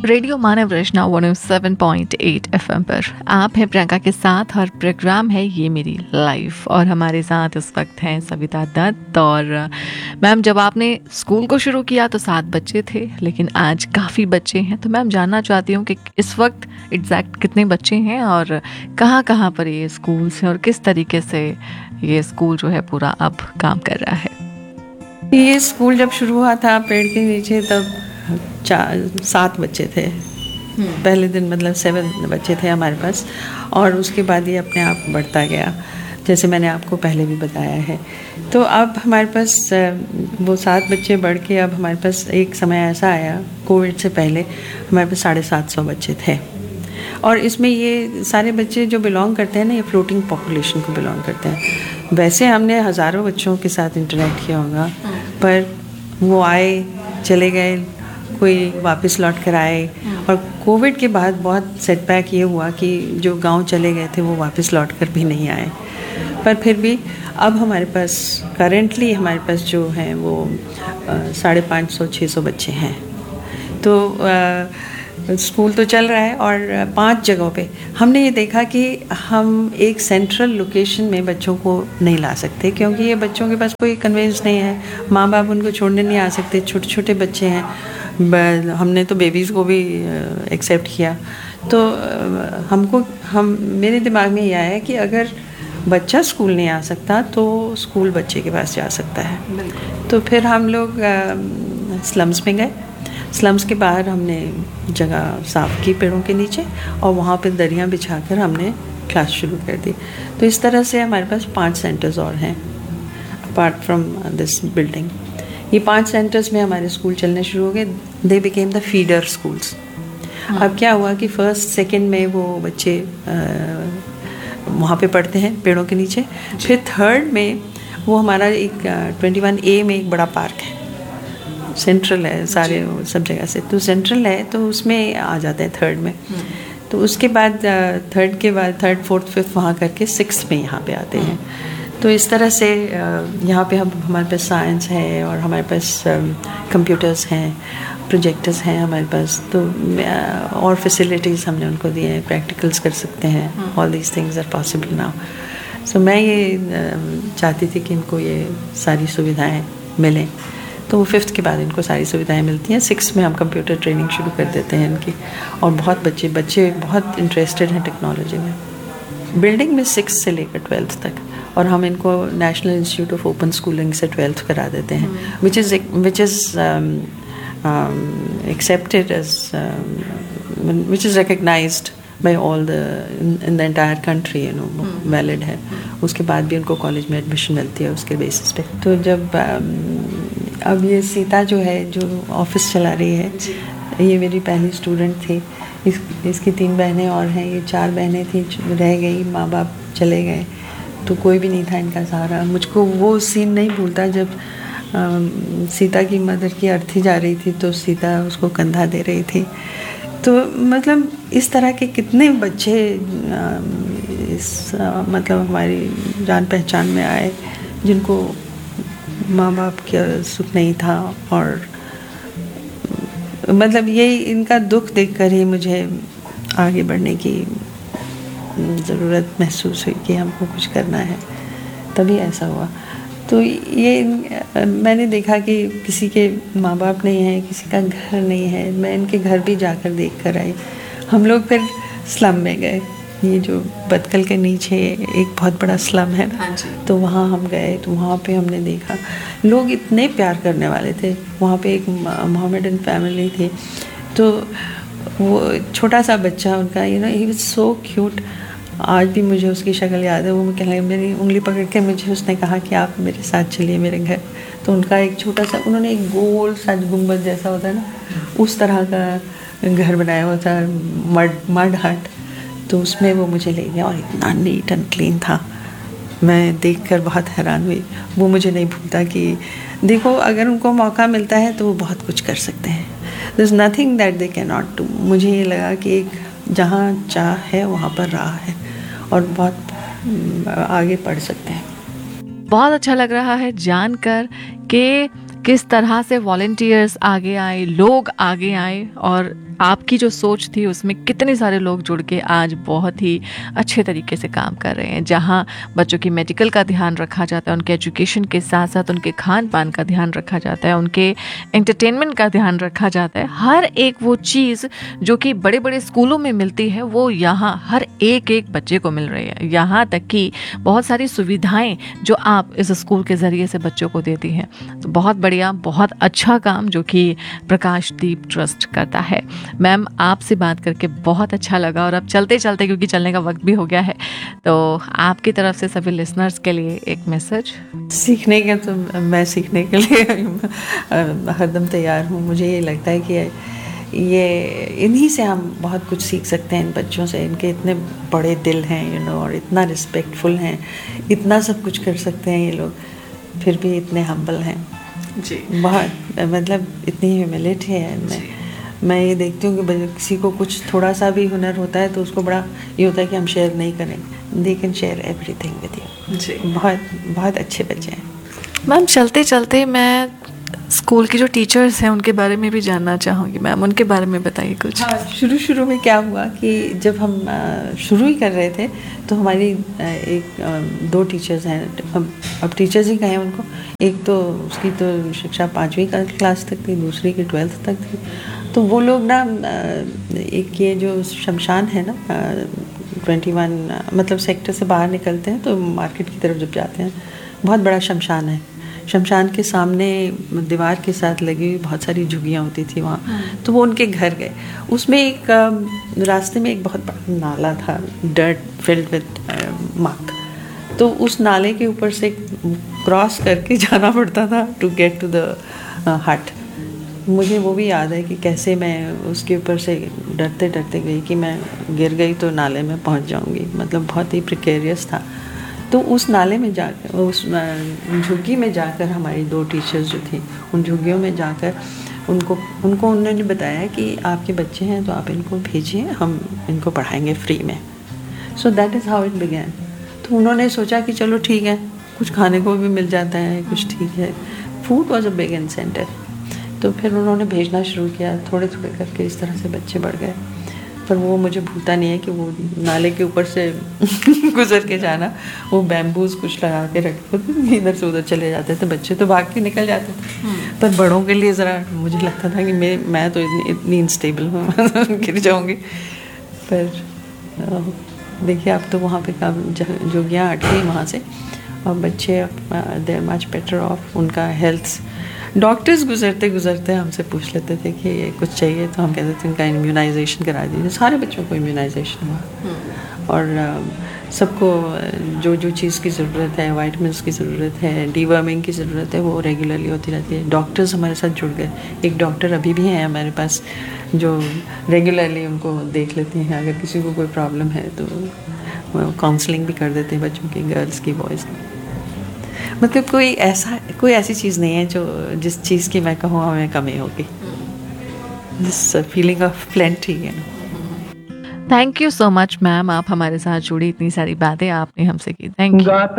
Radio मानव रचना 107.8 FM पर आप हैं प्रियंका के साथ और प्रोग्राम है ये मेरी लाइफ। और हमारे साथ इस वक्त हैं सविता दत्त। और मैम, जब आपने स्कूल को शुरू किया तो 7 बच्चे थे, लेकिन आज काफ़ी बच्चे हैं। तो मैम, जानना चाहती हूँ कि इस वक्त एग्जैक्ट कितने बच्चे हैं और कहाँ कहाँ पर ये स्कूल हैं और किस तरीके से ये स्कूल जो है पूरा अब काम कर रहा है। ये स्कूल जब शुरू हुआ था पेड़ के नीचे, तब 7 बच्चे थे। पहले दिन मतलब 7 बच्चे थे हमारे पास, और उसके बाद ये अपने आप बढ़ता गया, जैसे मैंने आपको पहले भी बताया है। तो अब हमारे पास वो 7 बच्चे बढ़ के अब हमारे पास एक समय ऐसा आया, कोविड से पहले हमारे पास 750 बच्चे थे। और इसमें ये सारे बच्चे जो बिलोंग करते हैं ना, ये फ्लोटिंग पॉपुलेशन को बिलोंग करते हैं। वैसे हमने हज़ारों बच्चों के साथ इंटरेक्ट किया होगा, पर वो आए चले गए, कोई वापस लौट कर आए। और कोविड के बाद बहुत सेटबैक ये हुआ कि जो गांव चले गए थे वो वापस लौट कर भी नहीं आए। पर फिर भी अब हमारे पास करेंटली हमारे पास जो हैं वो 550-600 बच्चे हैं। तो स्कूल तो चल रहा है, और 5 जगहों पे हमने ये देखा कि हम एक सेंट्रल लोकेशन में बच्चों को नहीं ला सकते, क्योंकि ये बच्चों के पास कोई कन्वेंस नहीं है। माँ बाप उनको छोड़ने नहीं आ सकते, छोटे छोटे बच्चे हैं। हमने तो बेबीज़ को भी एक्सेप्ट किया। तो मेरे दिमाग में ये आया है कि अगर बच्चा स्कूल नहीं आ सकता तो स्कूल बच्चे के पास जा सकता है। तो फिर हम लोग स्लम्स में गए। स्लम्स के बाहर हमने जगह साफ़ की पेड़ों के नीचे, और वहाँ पे दरियाँ बिछाकर हमने क्लास शुरू कर दी। तो इस तरह से हमारे पास 5 सेंटर्स और हैं अपार्ट फ्रॉम दिस बिल्डिंग। ये 5 सेंटर्स में हमारे स्कूल चलने शुरू हो गए। They became the feeder schools. अब क्या हुआ कि फर्स्ट सेकंड में वो बच्चे वहाँ पे पढ़ते हैं पेड़ों के नीचे। फिर थर्ड में वो हमारा एक 21A में एक बड़ा पार्क है, सेंट्रल है, सारे सब जगह से तो सेंट्रल है, तो उसमें आ जाते हैं थर्ड में। तो उसके बाद थर्ड फोर्थ फिफ्थ वहाँ करके 6th में यहाँ पे आते हैं। तो इस तरह से यहाँ पे हमारे पास साइंस है, और हमारे पास कंप्यूटर्स हैं, प्रोजेक्टर्स हैं हमारे पास। तो और फैसिलिटीज़ हमने उनको दिए हैं, प्रैक्टिकल्स कर सकते हैं। All these things are possible now. सो मैं ये चाहती थी कि इनको ये सारी सुविधाएं मिलें। तो वो 5th के बाद इनको सारी सुविधाएं मिलती हैं। 6th में हम कंप्यूटर ट्रेनिंग शुरू कर देते हैं इनकी, और बहुत बच्चे बहुत इंटरेस्टेड हैं टेक्नोलॉजी में। बिल्डिंग में 6th से लेकर 12th तक, और हम इनको national institute of open schooling से 12th करा देते हैं, which is accepted as which is recognized by all in the entire country, valid है। उसके बाद भी उनको कॉलेज में एडमिशन मिलती है उसके बेसिस पे। तो जब अब ये सीता जो है, जो ऑफिस चला रही है, ये मेरी पहली स्टूडेंट थी। इसकी 3 बहनें और हैं। ये 4 बहनें थी, रह गई, माँ बाप चले गए, तो कोई भी नहीं था इनका सहारा। मुझको वो सीन नहीं भूलता जब सीता की मदर की अर्थी जा रही थी, तो सीता उसको कंधा दे रही थी। तो मतलब इस तरह के कितने बच्चे मतलब हमारी जान पहचान में आए, जिनको माँ बाप का सुख नहीं था। और मतलब ये इनका दुख देखकर ही मुझे आगे बढ़ने की ज़रूरत महसूस हुई कि हमको कुछ करना है, तभी ऐसा हुआ। तो ये मैंने देखा कि किसी के माँ बाप नहीं है, किसी का घर नहीं है। मैं इनके घर भी जाकर देख कर आई। हम लोग फिर स्लम में गए। ये जो बतकल के नीचे एक बहुत बड़ा स्लम है ना, तो वहाँ हम गए। तो वहाँ पे हमने देखा लोग इतने प्यार करने वाले थे। वहाँ पे एक मोहम्मदन फैमिली थी, तो वो छोटा सा बच्चा उनका, ही वाज सो क्यूट। आज भी मुझे उसकी शक्ल याद है। वो मेरी उंगली पकड़ के मुझे उसने कहा कि आप मेरे साथ चलिए मेरे घर। तो उनका एक छोटा सा, उन्होंने एक गोल सा गुंबद जैसा होता है ना, उस तरह का घर बनाया हुआ था, मड हट। तो उसमें वो मुझे ले गया, और इतना नीट एंड क्लीन था। मैं देखकर बहुत हैरान हुई। वो मुझे नहीं भूलता कि देखो, अगर उनको मौका मिलता है तो वो बहुत कुछ कर सकते हैं। There is nothing that they can not do. मुझे ये लगा कि एक जहाँ चाह है वहाँ पर राह है, और बहुत आगे बढ़ सकते हैं। बहुत अच्छा लग रहा है जानकर कि किस तरह से वॉलंटियर्स आगे आए, लोग आगे आए और आपकी जो सोच थी उसमें कितने सारे लोग जुड़ के आज बहुत ही अच्छे तरीके से काम कर रहे हैं। जहाँ बच्चों की मेडिकल का ध्यान रखा जाता है, उनके एजुकेशन के साथ साथ उनके खान पान का ध्यान रखा जाता है, उनके एंटरटेनमेंट का ध्यान रखा जाता है। हर एक वो चीज़ जो कि बड़े बड़े स्कूलों में मिलती है वो यहाँ हर एक एक बच्चे को मिल रही है। यहाँ तक कि बहुत सारी सुविधाएं जो आप इस स्कूल के ज़रिए से बच्चों को देती हैं। तो बहुत बढ़िया, बहुत अच्छा काम जो कि प्रकाशदीप ट्रस्ट करता है। मैम, आपसे बात करके बहुत अच्छा लगा और अब चलते चलते, क्योंकि चलने का वक्त भी हो गया है, तो आपकी तरफ से सभी लिसनर्स के लिए एक मैसेज। सीखने के तो मैं सीखने के लिए हरदम तैयार हूँ। मुझे ये लगता है कि ये इन्हीं से हम बहुत कुछ सीख सकते हैं, इन बच्चों से। इनके इतने बड़े दिल हैं और इतना रिस्पेक्टफुल हैं, इतना सब कुछ कर सकते हैं ये लोग, फिर भी इतने हम्बल हैं जी। बहुत मतलब इतनी ह्यूमिलिटी है इनमें। मैं ये देखती हूँ कि किसी को कुछ थोड़ा सा भी हुनर होता है तो उसको बड़ा ये होता है कि हम शेयर नहीं करें। They can share everything with you जी। बहुत बहुत अच्छे बच्चे हैं। मैम, चलते चलते मैं स्कूल की जो टीचर्स हैं उनके बारे में भी जानना चाहूँगी। मैम, उनके बारे में बताइए कुछ। हाँ, शुरू में क्या हुआ कि जब हम शुरू ही कर रहे थे तो हमारी एक दो टीचर्स हैं, अब टीचर्स ही कहें उनको। एक तो उसकी तो शिक्षा 5वीं क्लास तक थी, दूसरी की 12th तक थी। तो वो लोग ना एक ये जो शमशान है ना 21 मतलब सेक्टर से बाहर निकलते हैं तो मार्केट की तरफ जब जाते हैं, बहुत बड़ा शमशान है। शमशान के सामने दीवार के साथ लगी हुई बहुत सारी झुग्गियाँ होती थी वहाँ। तो वो उनके घर गए। उसमें एक रास्ते में एक बहुत बड़ा नाला था, डर्ट फिल्ड विद मक। तो उस नाले के ऊपर से क्रॉस करके जाना पड़ता था टू गेट टू द हट। मुझे वो भी याद है कि कैसे मैं उसके ऊपर से डरते डरते गई कि मैं गिर गई तो नाले में पहुँच जाऊँगी। मतलब बहुत ही प्रिकेरियस था। तो उस नाले में जाकर, उस झुग्गी में जाकर हमारी दो टीचर्स जो थी, उन झुग्गियों में जाकर उनको उन्होंने बताया कि आपके बच्चे हैं तो आप इनको भेजिए, हम इनको पढ़ाएंगे फ्री में। So that is how it began. तो उन्होंने सोचा कि चलो ठीक है, कुछ खाने को भी मिल जाता है, कुछ ठीक है। Food was a big incentive. तो फिर उन्होंने भेजना शुरू किया, थोड़े थोड़े करके इस तरह से बच्चे बढ़ गए। पर वो मुझे भूलता नहीं है कि वो नाले के ऊपर से गुजर के जाना, वो बैम्बूज कुछ लगा के रखे थे, इधर से उधर चले जाते थे बच्चे, तो भाग के निकल जाते थे। पर बड़ों के लिए ज़रा मुझे लगता था कि मैं तो इतनी अनस्टेबल हूँ गिर जाऊँगी। पर देखिए अब तो वहाँ पे जोगियाँ हट गई वहाँ से, और बच्चे they are much better of. उनका हेल्थ, डॉक्टर्स गुजरते गुजरते हमसे पूछ लेते थे कि ये कुछ चाहिए, तो हम कहते थे उनका इम्यूनाइजेशन करा दीजिए। सारे बच्चों को इम्यूनाइजेशन हुआ, और सबको जो जो चीज़ की ज़रूरत है, वाइटमिन्स की ज़रूरत है, डीवर्मिंग की ज़रूरत है, वो रेगुलरली होती रहती है। डॉक्टर्स हमारे साथ जुड़ गए। एक डॉक्टर अभी भी हैं हमारे पास जो रेगुलरली उनको देख लेते हैं। अगर किसी को कोई प्रॉब्लम है तो काउंसलिंग भी कर देते हैं बच्चों की, गर्ल्स की, बॉयज़ की। मतलब कोई ऐसी चीज़ नहीं है जो जिस चीज़ की मैं कहूँ हमें कमी होगी। दिस फीलिंग ऑफ प्लेंटी है। Thank you so much ma'am, आप हमारे साथ जुड़ी, इतनी सारी बातें आपने हमसे की। Thank you.